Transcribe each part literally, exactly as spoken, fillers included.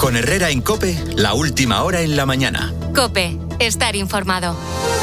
Con Herrera en COPE, la última hora en la mañana. COPE, estar informado.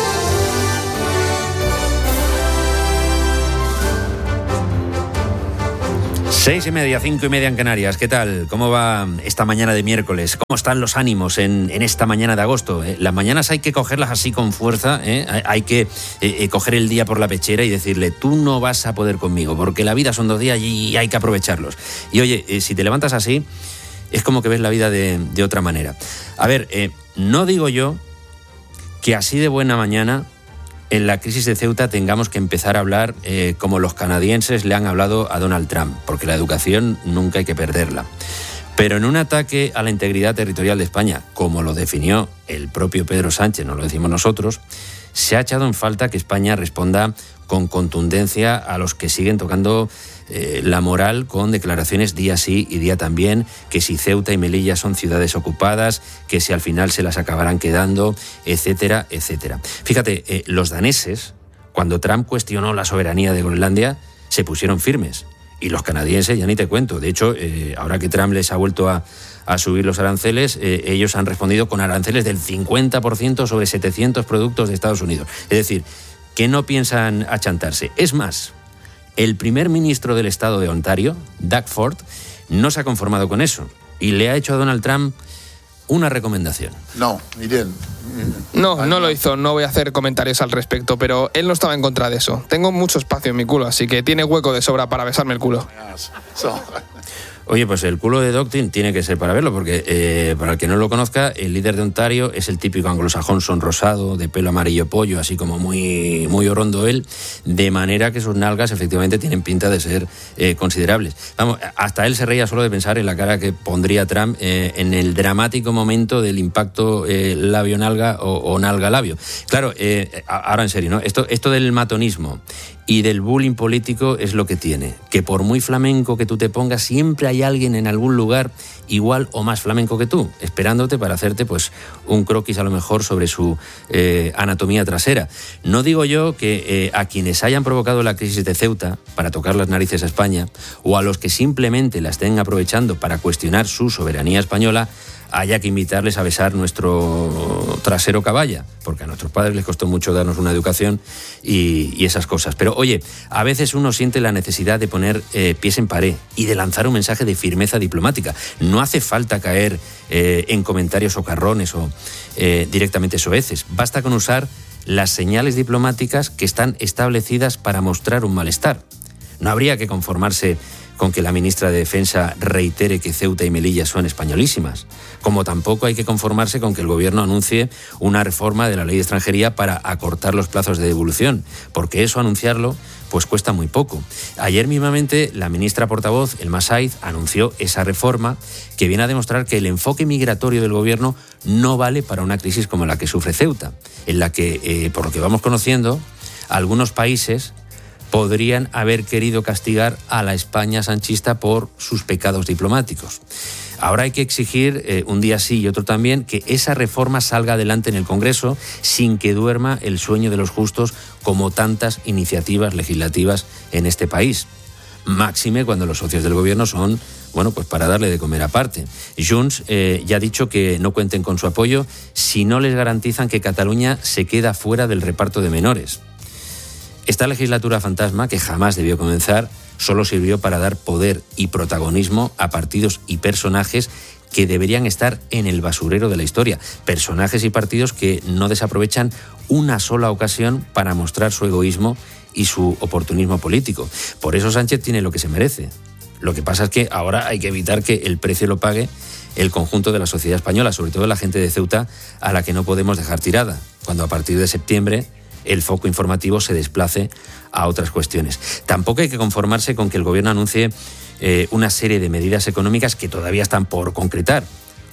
Seis y media, cinco y media en Canarias. ¿Qué tal? ¿Cómo va esta mañana de miércoles? ¿Cómo están los ánimos en, en esta mañana de agosto? ¿Eh? Las mañanas hay que cogerlas así con fuerza, ¿eh? Hay que eh, coger el día por la pechera y decirle, tú no vas a poder conmigo, porque la vida son dos días y hay que aprovecharlos. Y oye, eh, si te levantas así, es como que ves la vida de, de otra manera. A ver, eh, no digo yo que así de buena mañana en la crisis de Ceuta tengamos que empezar a hablar eh, como los canadienses le han hablado a Donald Trump, porque la educación nunca hay que perderla. Pero en un ataque a la integridad territorial de España, como lo definió el propio Pedro Sánchez, no lo decimos nosotros, se ha echado en falta que España responda con contundencia a los que siguen tocando eh, la moral con declaraciones día sí y día también, que si Ceuta y Melilla son ciudades ocupadas, que si al final se las acabarán quedando, etcétera, etcétera. Fíjate, eh, los daneses, cuando Trump cuestionó la soberanía de Groenlandia, se pusieron firmes. Y los canadienses, ya ni te cuento. De hecho, eh, ahora que Trump les ha vuelto a, a subir los aranceles, eh, ellos han respondido con aranceles del cincuenta por ciento sobre setecientos productos de Estados Unidos. Es decir, que no piensan achantarse. Es más, el primer ministro del estado de Ontario, Doug Ford, no se ha conformado con eso y le ha hecho a Donald Trump una recomendación. No, miren. No, no lo hizo, no voy a hacer comentarios al respecto, pero él no estaba en contra de eso. Tengo mucho espacio en mi culo, así que tiene hueco de sobra para besarme el culo. Oye, pues el culo de Doctin tiene que ser para verlo, porque eh, para el que no lo conozca, el líder de Ontario es el típico anglosajón sonrosado, de pelo amarillo pollo, así como muy, muy orondo él, de manera que sus nalgas efectivamente tienen pinta de ser eh, considerables. Vamos, hasta él se reía solo de pensar en la cara que pondría Trump eh, en el dramático momento del impacto eh, labio-nalga o, o nalga-labio. Claro, eh, ahora en serio, ¿no? Esto, esto del matonismo y del bullying político es lo que tiene, que por muy flamenco que tú te pongas, siempre hay alguien en algún lugar igual o más flamenco que tú, esperándote para hacerte pues un croquis a lo mejor sobre su eh, anatomía trasera. No digo yo que eh, a quienes hayan provocado la crisis de Ceuta para tocar las narices a España, o a los que simplemente la estén aprovechando para cuestionar su soberanía española, haya que invitarles a besar nuestro trasero caballa, porque a nuestros padres les costó mucho darnos una educación y, y esas cosas. Pero oye, a veces uno siente la necesidad de poner eh, pies en pared y de lanzar un mensaje de firmeza diplomática. No hace falta caer eh, en comentarios socarrones o eh, directamente soeces. Basta con usar las señales diplomáticas que están establecidas para mostrar un malestar. No habría que conformarse con que la ministra de Defensa reitere que Ceuta y Melilla son españolísimas, como tampoco hay que conformarse con que el gobierno anuncie una reforma de la ley de extranjería para acortar los plazos de devolución, porque eso anunciarlo pues cuesta muy poco. Ayer mismamente la ministra portavoz, Elma Saiz, anunció esa reforma que viene a demostrar que el enfoque migratorio del gobierno no vale para una crisis como la que sufre Ceuta, en la que, eh, por lo que vamos conociendo, algunos países podrían haber querido castigar a la España sanchista por sus pecados diplomáticos. Ahora hay que exigir, eh, un día sí y otro también, que esa reforma salga adelante en el Congreso sin que duerma el sueño de los justos, como tantas iniciativas legislativas en este país. Máxime cuando los socios del gobierno son, bueno, pues para darle de comer aparte. Junts eh, ya ha dicho que no cuenten con su apoyo si no les garantizan que Cataluña se queda fuera del reparto de menores. Esta legislatura fantasma, que jamás debió comenzar, solo sirvió para dar poder y protagonismo a partidos y personajes que deberían estar en el basurero de la historia. Personajes y partidos que no desaprovechan una sola ocasión para mostrar su egoísmo y su oportunismo político. Por eso Sánchez tiene lo que se merece. Lo que pasa es que ahora hay que evitar que el precio lo pague el conjunto de la sociedad española, sobre todo la gente de Ceuta, a la que no podemos dejar tirada, cuando a partir de septiembre el foco informativo se desplace a otras cuestiones. Tampoco hay que conformarse con que el gobierno anuncie eh, una serie de medidas económicas que todavía están por concretar,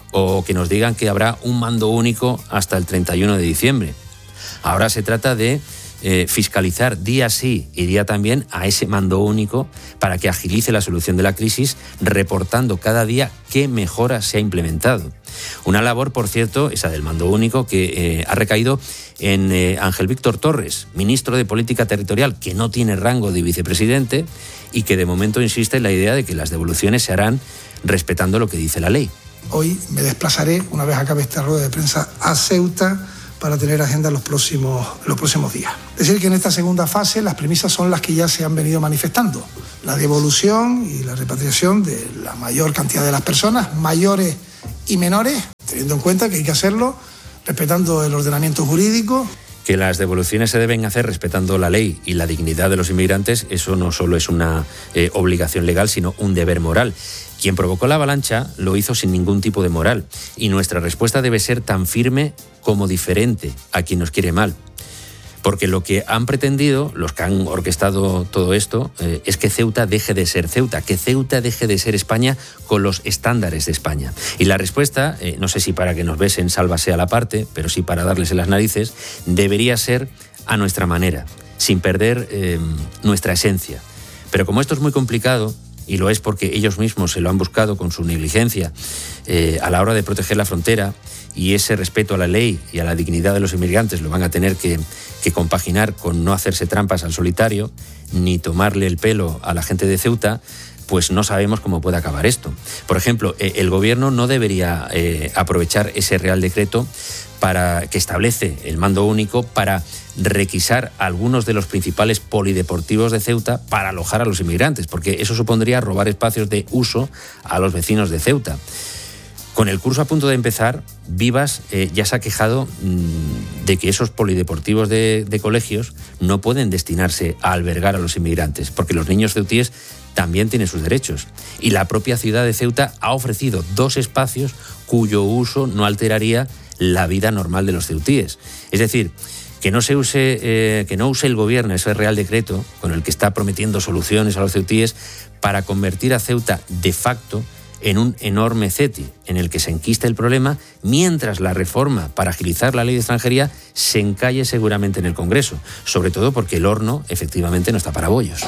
o que nos digan que habrá un mando único hasta el treinta y uno de diciembre. Ahora se trata de eh, fiscalizar día sí y día también a ese mando único para que agilice la solución de la crisis, reportando cada día qué mejoras se ha implementado. Una labor, por cierto, esa del mando único, que eh, ha recaído en eh, Ángel Víctor Torres, ministro de Política Territorial, que no tiene rango de vicepresidente y que de momento insiste en la idea de que las devoluciones se harán respetando lo que dice la ley. hoy me desplazaré, una vez acabe esta rueda de prensa, a Ceuta para tener agenda los próximos, los próximos días. Es decir, que en esta segunda fase las premisas son las que ya se han venido manifestando. La devolución y la repatriación de la mayor cantidad de las personas, mayores y menores, teniendo en cuenta que hay que hacerlo respetando el ordenamiento jurídico. Que las devoluciones se deben hacer respetando la ley y la dignidad de los inmigrantes, eso no solo es una eh, obligación legal, sino un deber moral. Quien provocó la avalancha lo hizo sin ningún tipo de moral, y nuestra respuesta debe ser tan firme como diferente a quien nos quiere mal. Porque lo que han pretendido, los que han orquestado todo esto, eh, es que Ceuta deje de ser Ceuta, que Ceuta deje de ser España con los estándares de España. Y la respuesta, eh, no sé si para que nos besen sálvase a la parte, pero sí para darles en las narices, debería ser a nuestra manera, sin perder eh, nuestra esencia. Pero como esto es muy complicado, y lo es porque ellos mismos se lo han buscado con su negligencia eh, a la hora de proteger la frontera, y ese respeto a la ley y a la dignidad de los inmigrantes lo van a tener que, que compaginar con no hacerse trampas al solitario, ni tomarle el pelo a la gente de Ceuta, pues no sabemos cómo puede acabar esto. Por ejemplo, eh, el gobierno no debería eh, aprovechar ese Real Decreto para, que establece el mando único para requisar algunos de los principales polideportivos de Ceuta para alojar a los inmigrantes, porque eso supondría robar espacios de uso a los vecinos de Ceuta. Con el curso a punto de empezar, Vivas eh, ya se ha quejado mmm, de que esos polideportivos de, de colegios no pueden destinarse a albergar a los inmigrantes, porque los niños ceutíes también tienen sus derechos. Y la propia ciudad de Ceuta ha ofrecido dos espacios cuyo uso no alteraría la vida normal de los ceutíes. Es decir, que no se use, eh, que no use el gobierno ese Real Decreto con el que está prometiendo soluciones a los ceutíes para convertir a Ceuta de facto en un enorme ceti en el que se enquista el problema, mientras la reforma para agilizar la ley de extranjería se encalle seguramente en el Congreso, sobre todo porque el horno efectivamente no está para bollos.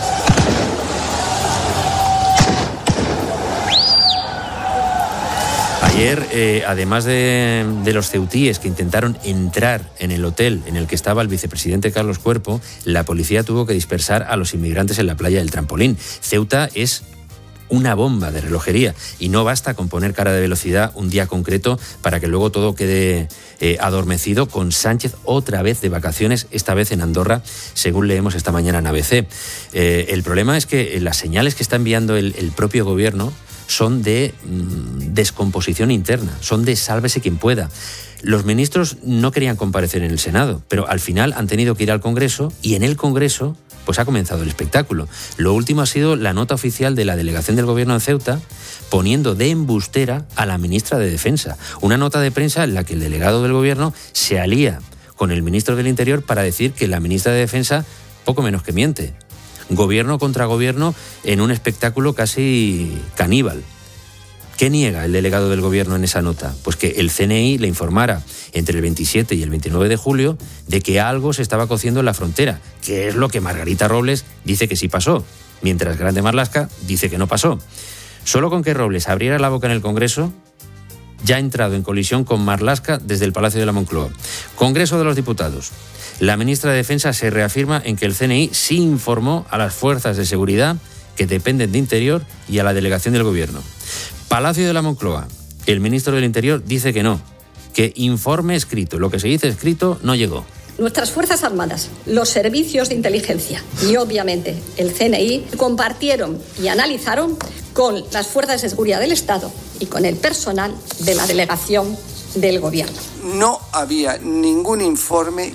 Ayer, eh, además de, de los ceutíes que intentaron entrar en el hotel en el que estaba el vicepresidente Carlos Cuerpo, la policía tuvo que dispersar a los inmigrantes en la playa del Trampolín. Ceuta es una bomba de relojería y no basta con poner cara de velocidad un día concreto para que luego todo quede eh, adormecido, con Sánchez otra vez de vacaciones, esta vez en Andorra, según leemos esta mañana en A B C. Eh, el problema es que las señales que está enviando el, el propio gobierno son de mmm, descomposición interna, son de sálvese quien pueda. Los ministros no querían comparecer en el Senado, pero al final han tenido que ir al Congreso, y en el Congreso pues ha comenzado el espectáculo. Lo último ha sido la nota oficial de la delegación del gobierno en Ceuta poniendo de embustera a la ministra de Defensa. Una nota de prensa en la que el delegado del gobierno se alía con el ministro del Interior para decir que la ministra de Defensa poco menos que miente. Gobierno contra gobierno en un espectáculo casi caníbal. ¿Qué niega el delegado del gobierno en esa nota? Pues que el C N I le informara entre el veintisiete y el veintinueve de julio de que algo se estaba cociendo en la frontera, que es lo que Margarita Robles dice que sí pasó, mientras Grande Marlaska dice que no pasó. Solo con que Robles abriera la boca en el Congreso, ya ha entrado en colisión con Marlaska desde el Palacio de la Moncloa. Congreso de los Diputados. La ministra de Defensa se reafirma en que el C N I sí informó a las fuerzas de seguridad que dependen de Interior y a la delegación del gobierno. Palacio de la Moncloa. El ministro del Interior dice que no, que informe escrito, lo que se dice escrito no llegó. Nuestras Fuerzas Armadas, los servicios de inteligencia y obviamente el C N I compartieron y analizaron con las fuerzas de seguridad del Estado y con el personal de la delegación del gobierno. No había ningún informe.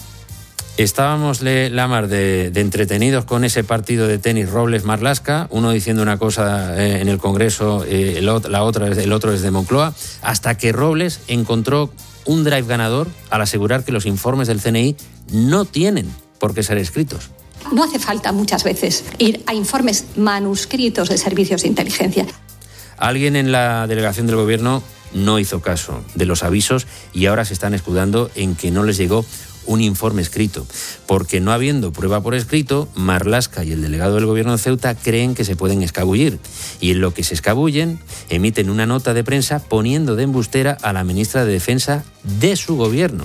Estábamos, Lamar, de, de entretenidos con ese partido de tenis Robles-Marlaska, uno diciendo una cosa eh, en el Congreso, eh, el, la otra, el otro es de Moncloa, hasta que Robles encontró un drive ganador al asegurar que los informes del C N I no tienen por qué ser escritos. No hace falta muchas veces ir a informes manuscritos de servicios de inteligencia. Alguien en la delegación del gobierno no hizo caso de los avisos y ahora se están escudando en que no les llegó un informe escrito, porque no habiendo prueba por escrito, Marlaska y el delegado del gobierno de Ceuta creen que se pueden escabullir, y en lo que se escabullen emiten una nota de prensa poniendo de embustera a la ministra de Defensa de su gobierno.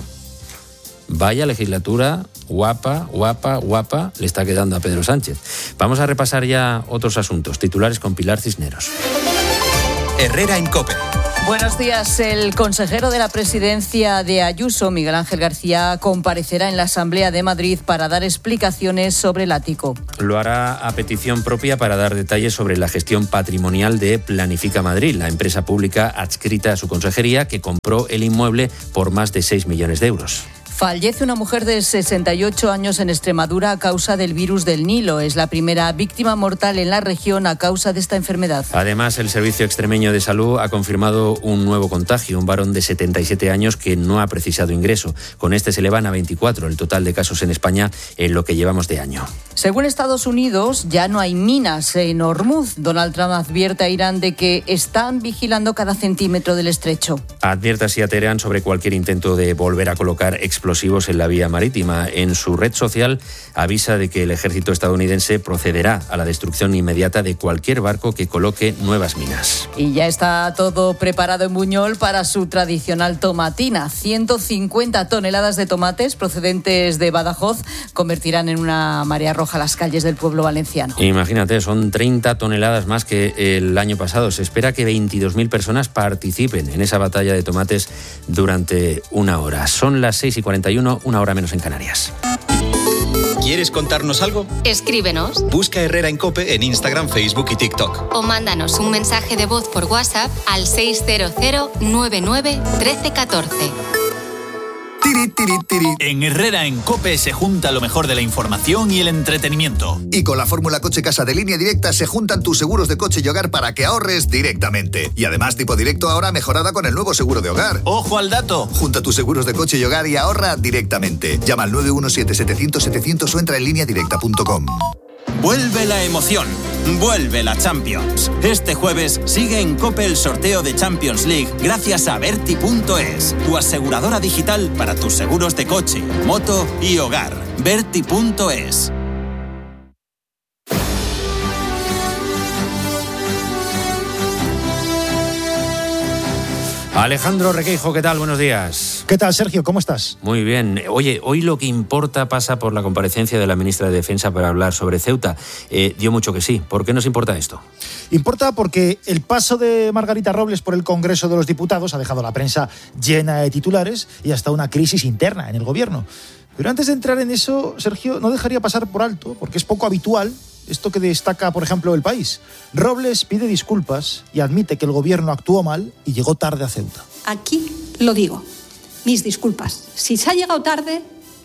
Vaya legislatura guapa, guapa, guapa le está quedando a Pedro Sánchez. Vamos a repasar ya otros asuntos. Titulares con Pilar Cisneros. Herrera en COPE. Buenos días. El consejero de la presidencia de Ayuso, Miguel Ángel García, comparecerá en la Asamblea de Madrid para dar explicaciones sobre el ático. Lo hará a petición propia para dar detalles sobre la gestión patrimonial de Planifica Madrid, la empresa pública adscrita a su consejería que compró el inmueble por más de seis millones de euros. Fallece una mujer de sesenta y ocho años en Extremadura a causa del virus del Nilo. Es la primera víctima mortal en la región a causa de esta enfermedad. Además, el Servicio Extremeño de Salud ha confirmado un nuevo contagio, un varón de setenta y siete años que no ha precisado ingreso. Con este se elevan a veinticuatro el total de casos en España en lo que llevamos de año. Según Estados Unidos, ya no hay minas en Hormuz. Donald Trump advierte a Irán de que están vigilando cada centímetro del estrecho. Advierte así a Teherán sobre cualquier intento de volver a colocar explosivos explosivos en la vía marítima. En su red social avisa de que el ejército estadounidense procederá a la destrucción inmediata de cualquier barco que coloque nuevas minas. Y ya está todo preparado en Buñol para su tradicional tomatina. ciento cincuenta toneladas de tomates procedentes de Badajoz convertirán en una marea roja las calles del pueblo valenciano. Imagínate, son treinta toneladas más que el año pasado. Se espera que veintidós mil personas participen en esa batalla de tomates durante una hora. Son las seis y cuarenta y uno, una hora menos en Canarias. ¿Quieres contarnos algo? Escríbenos. Busca Herrera en COPE en Instagram, Facebook y TikTok. O mándanos un mensaje de voz por WhatsApp al seis cero cero nueve nueve uno tres uno cuatro. Tiri, tiri, tiri. En Herrera en COPE se junta lo mejor de la información y el entretenimiento. Y con la fórmula Coche Casa de Línea Directa se juntan tus seguros de coche y hogar para que ahorres directamente. Y además Tipo Directo ahora mejorada con el nuevo seguro de hogar. ¡Ojo al dato! Junta tus seguros de coche y hogar y ahorra directamente. Llama al nueve uno siete, setecientos, setecientos o entra en línea directa punto com. Vuelve la emoción, vuelve la Champions. Este jueves sigue en COPE el sorteo de Champions League gracias a Berti punto es, tu aseguradora digital para tus seguros de coche, moto y hogar. Berti punto es. Alejandro Requeijo, ¿qué tal? Buenos días. ¿Qué tal, Sergio? ¿Cómo estás? Muy bien. Oye, hoy lo que importa pasa por la comparecencia de la ministra de Defensa para hablar sobre Ceuta. Eh, dio mucho que sí. ¿Por qué nos importa esto? Importa porque el paso de Margarita Robles por el Congreso de los Diputados ha dejado la prensa llena de titulares y hasta una crisis interna en el gobierno. Pero antes de entrar en eso, Sergio, no dejaría pasar por alto, porque es poco habitual esto que destaca, por ejemplo, El País. Robles pide disculpas y admite que el gobierno actuó mal y llegó tarde a Ceuta. Aquí lo digo, mis disculpas. Si se ha llegado tarde,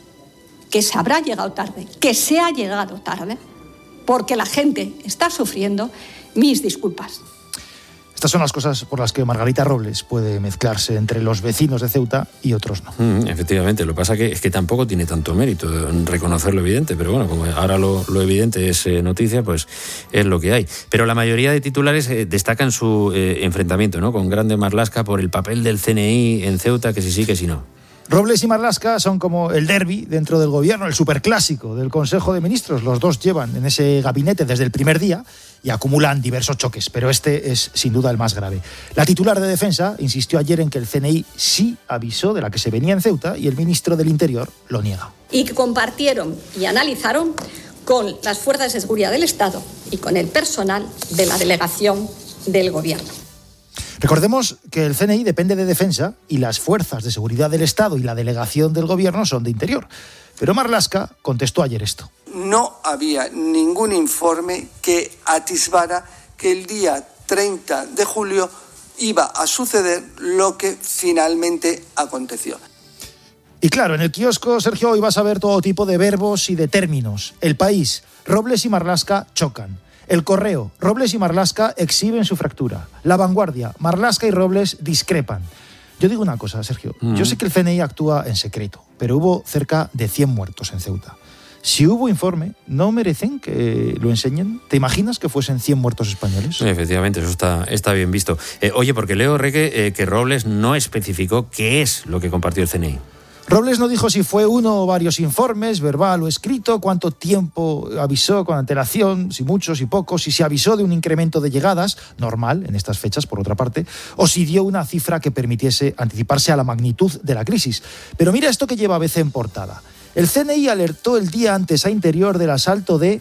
que se habrá llegado tarde, que se ha llegado tarde, porque la gente está sufriendo, mis disculpas. Estas son las cosas por las que Margarita Robles puede mezclarse entre los vecinos de Ceuta y otros no. Mm, efectivamente, lo que pasa que es que tampoco tiene tanto mérito reconocer lo evidente, pero bueno, como ahora lo, lo evidente es eh, noticia, pues es lo que hay. Pero la mayoría de titulares eh, destacan su eh, enfrentamiento, ¿no? Con Grande Marlaska por el papel del C N I en Ceuta, que si sí, que si no. Robles y Marlaska son como el derbi dentro del gobierno, el superclásico del Consejo de Ministros. Los dos llevan en ese gabinete desde el primer día y acumulan diversos choques, pero este es sin duda el más grave. La titular de Defensa insistió ayer en que el C N I sí avisó de la que se venía en Ceuta y el ministro del Interior lo niega. Y que compartieron y analizaron con las fuerzas de seguridad del Estado y con el personal de la delegación del gobierno. Recordemos que el C N I depende de Defensa y las fuerzas de seguridad del Estado y la delegación del gobierno son de Interior. Pero Marlaska contestó ayer esto. No había ningún informe que atisbara que el día treinta de julio iba a suceder lo que finalmente aconteció. Y claro, en el kiosco, Sergio, hoy vas a ver todo tipo de verbos y de términos. El País, Robles y Marlaska chocan. El Correo, Robles y Marlaska exhiben su fractura. La Vanguardia, Marlaska y Robles discrepan. Yo digo una cosa, Sergio. Mm. Yo sé que el C N I actúa en secreto, pero hubo cerca de cien muertos en Ceuta. Si hubo informe, ¿no merecen que lo enseñen? ¿Te imaginas que fuesen cien muertos españoles? Efectivamente, eso está, está bien visto. Eh, oye, porque leo, Reque, eh, que Robles no especificó qué es lo que compartió el C N I. Robles no dijo si fue uno o varios informes, verbal o escrito, cuánto tiempo avisó con antelación, si muchos, si pocos, si se avisó de un incremento de llegadas, normal en estas fechas por otra parte, o si dio una cifra que permitiese anticiparse a la magnitud de la crisis. Pero mira esto que lleva A B C en portada. El C N I alertó el día antes a Interior del asalto de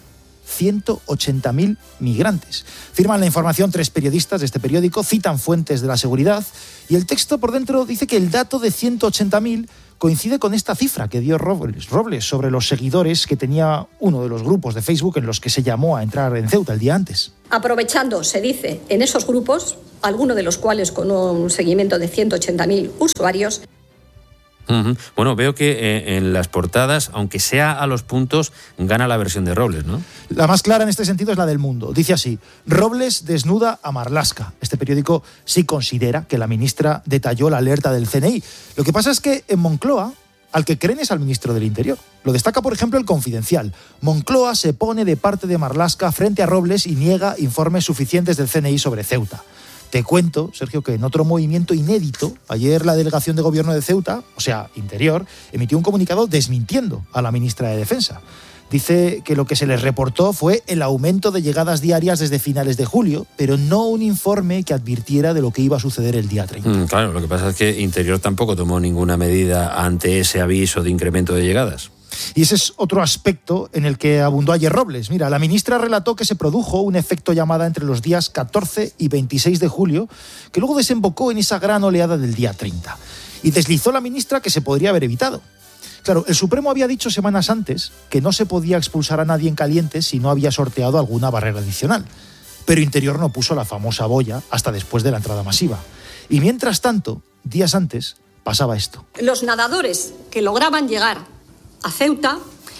ciento ochenta mil migrantes. Firman la información tres periodistas de este periódico, citan fuentes de la seguridad y el texto por dentro dice que el dato de ciento ochenta mil coincide con esta cifra que dio Robles, Robles sobre los seguidores que tenía uno de los grupos de Facebook en los que se llamó a entrar en Ceuta el día antes. Aprovechando, se dice, en esos grupos, algunos de los cuales con un seguimiento de ciento ochenta mil usuarios. Uh-huh. Bueno, veo que eh, en las portadas, aunque sea a los puntos, gana la versión de Robles, ¿no? La más clara en este sentido es la del Mundo. Dice así: Robles desnuda a Marlaska. Este periódico sí considera que la ministra detalló la alerta del C N I. Lo que pasa es que en Moncloa, al que creen es al ministro del Interior. Lo destaca, por ejemplo, el Confidencial. Moncloa se pone de parte de Marlaska frente a Robles y niega informes suficientes del C N I sobre Ceuta. Te cuento, Sergio, que en otro movimiento inédito, ayer la delegación de gobierno de Ceuta, o sea, Interior, emitió un comunicado desmintiendo a la ministra de Defensa. Dice que lo que se les reportó fue el aumento de llegadas diarias desde finales de julio, pero no un informe que advirtiera de lo que iba a suceder el día treinta. Mm, claro, lo que pasa es que Interior tampoco tomó ninguna medida ante ese aviso de incremento de llegadas. Y ese es otro aspecto en el que abundó ayer Robles. Mira, la ministra relató que se produjo un efecto llamada entre los días catorce y veintiséis de julio, que luego desembocó en esa gran oleada del día treinta. Y deslizó la ministra que se podría haber evitado. Claro, el Supremo había dicho semanas antes que no se podía expulsar a nadie en caliente si no había sorteado alguna barrera adicional. Pero Interior no puso la famosa boya hasta después de la entrada masiva. Y mientras tanto, días antes, pasaba esto. Los nadadores que lograban llegar a Ceuta,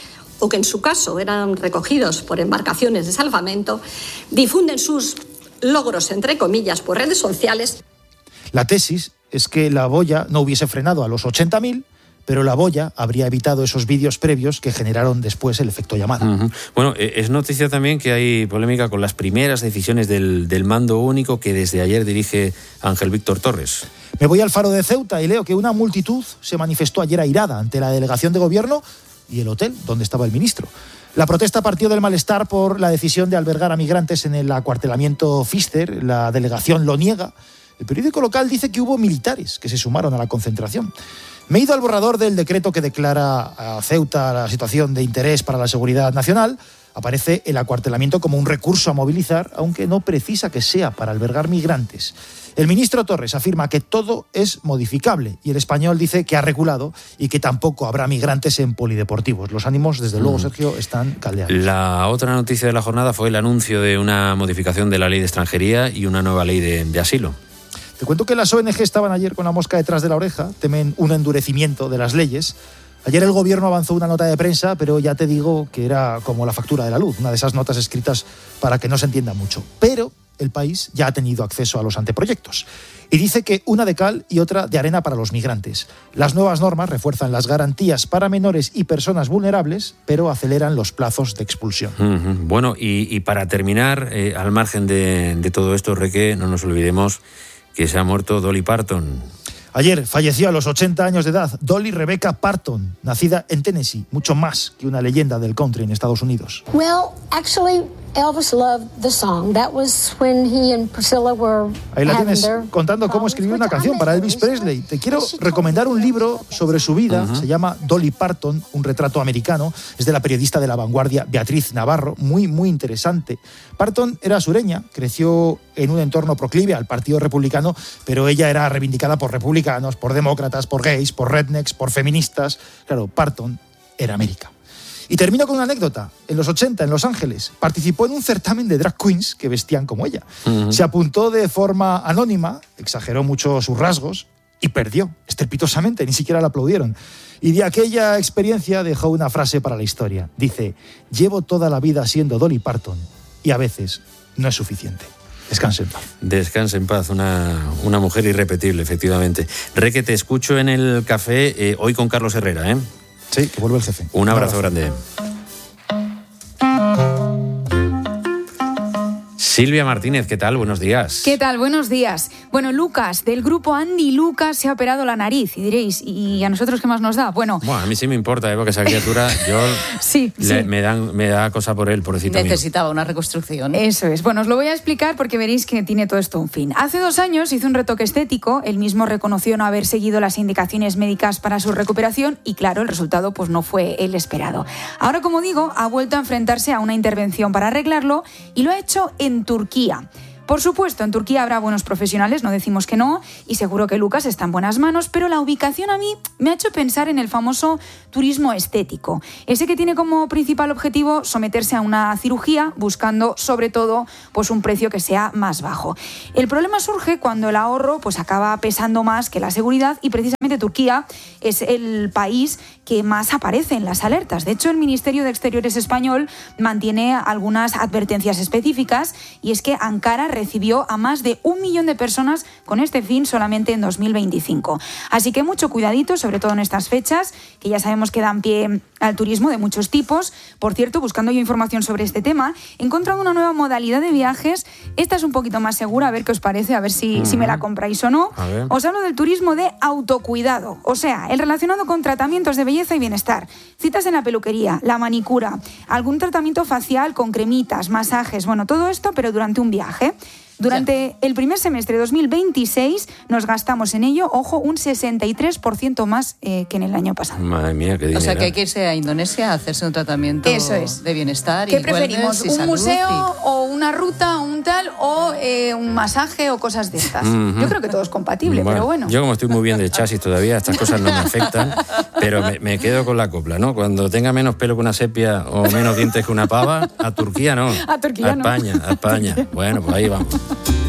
o que en su caso eran recogidos por embarcaciones de salvamento, difunden sus logros, entre comillas, por redes sociales. La tesis es que la boya no hubiese frenado a los ochenta mil, pero la boya habría evitado esos vídeos previos que generaron después el efecto llamada. Uh-huh. Bueno, es noticia también que hay polémica con las primeras decisiones del, del mando único que desde ayer dirige Ángel Víctor Torres. Me voy al Faro de Ceuta y leo que una multitud se manifestó ayer airada ante la delegación de gobierno y el hotel donde estaba el ministro. La protesta partió del malestar por la decisión de albergar a migrantes en el acuartelamiento Pfister. La delegación lo niega. El periódico local dice que hubo militares que se sumaron a la concentración. Me he ido al borrador del decreto que declara a Ceuta la situación de interés para la seguridad nacional. Aparece el acuartelamiento como un recurso a movilizar, aunque no precisa que sea para albergar migrantes. El ministro Torres afirma que todo es modificable y el Español dice que ha reculado y que tampoco habrá migrantes en polideportivos. Los ánimos, desde luego, Sergio, están caldeados. La otra noticia de la jornada fue el anuncio de una modificación de la ley de extranjería y una nueva ley de, de asilo. Te cuento que las O N Ge estaban ayer con la mosca detrás de la oreja, temen un endurecimiento de las leyes. Ayer el gobierno avanzó una nota de prensa, pero ya te digo que era como la factura de la luz, una de esas notas escritas para que no se entienda mucho. Pero el país ya ha tenido acceso a los anteproyectos. Y dice que una de cal y otra de arena para los migrantes. Las nuevas normas refuerzan las garantías para menores y personas vulnerables, pero aceleran los plazos de expulsión. Uh-huh. Bueno, y, y para terminar, eh, al margen de, de todo esto, Reque, no nos olvidemos que se ha muerto Dolly Parton. Ayer falleció a los ochenta años de edad Dolly Rebecca Parton, nacida en Tennessee, mucho más que una leyenda del country en Estados Unidos. Well, actually, Elvis loved the song. That was when he and Priscilla were Ahí la tienes contando cómo escribió una canción para Elvis Presley. Te quiero recomendar un libro sobre su vida. Uh-huh. Se llama Dolly Parton, un retrato americano. Es de la periodista de La Vanguardia, Beatriz Navarro. Muy, muy interesante. Parton era sureña, creció en un entorno proclive al Partido Republicano, pero ella era reivindicada por republicanos, por demócratas, por gays, por rednecks, por feministas. Claro, Parton era América. Y termino con una anécdota. En los ochenta, en Los Ángeles, participó en un certamen de drag queens que vestían como ella. Uh-huh. Se apuntó de forma anónima, exageró mucho sus rasgos y perdió estrepitosamente, ni siquiera la aplaudieron. Y de aquella experiencia dejó una frase para la historia. Dice: llevo toda la vida siendo Dolly Parton y a veces no es suficiente. Descanse en paz. Descanse en paz, una, una mujer irrepetible, efectivamente. Reque, te escucho en el café, eh, hoy con Carlos Herrera, ¿eh? Sí, que vuelve el jefe. Un abrazo, Un abrazo grande. Silvia Martínez, ¿qué tal? Buenos días. ¿Qué tal? Buenos días. Bueno, Lucas, del grupo Andy Lucas, se ha operado la nariz. Y diréis, ¿y a nosotros qué más nos da? Bueno, bueno a mí sí me importa, ¿eh? Porque esa criatura, yo sí, le, sí. Me, dan, me da cosa por él, pobrecito mío. Necesitaba una reconstrucción. Eso es. Bueno, os lo voy a explicar porque veréis que tiene todo esto un fin. Hace dos años hizo un retoque estético. Él mismo reconoció no haber seguido las indicaciones médicas para su recuperación y, claro, el resultado pues no fue el esperado. Ahora, como digo, ha vuelto a enfrentarse a una intervención para arreglarlo y lo ha hecho en Turquía. Por supuesto, en Turquía habrá buenos profesionales, no decimos que no, y seguro que Lucas está en buenas manos, pero la ubicación a mí me ha hecho pensar en el famoso turismo estético, ese que tiene como principal objetivo someterse a una cirugía buscando, sobre todo, pues un precio que sea más bajo. El problema surge cuando el ahorro pues acaba pesando más que la seguridad y precisamente Turquía es el país que más aparece en las alertas. De hecho, el Ministerio de Exteriores español mantiene algunas advertencias específicas y es que Ankara recibió a más de un millón de personas con este fin solamente en dos mil veinticinco. Así que mucho cuidadito, sobre todo en estas fechas, que ya sabemos que dan pie al turismo de muchos tipos. Por cierto, buscando yo información sobre este tema, he encontrado una nueva modalidad de viajes. Esta es un poquito más segura, a ver qué os parece, a ver si, uh-huh. si me la compráis o no. Os hablo del turismo de autocuidado, o sea, el relacionado con tratamientos de belleza y bienestar, citas en la peluquería, la manicura, algún tratamiento facial con cremitas, masajes, bueno, todo esto, pero durante un viaje. Durante el primer semestre de dos mil veintiséis nos gastamos en ello, ojo, un sesenta y tres por ciento más eh, que en el año pasado. Madre mía, qué dinero. O sea, que hay que irse a Indonesia a hacerse un tratamiento Eso es. de bienestar. ¿Qué y preferimos? y ¿Un salud museo y... o una ruta o un tal o eh, un masaje o cosas de estas? Uh-huh. Yo creo que todo es compatible, bueno, pero bueno. Yo como estoy muy bien de chasis todavía, estas cosas no me afectan, pero me, me quedo con la copla, ¿no? Cuando tenga menos pelo que una sepia o menos dientes que una pava, a Turquía no. A Turquía a no. España, a España. Bueno, pues ahí vamos.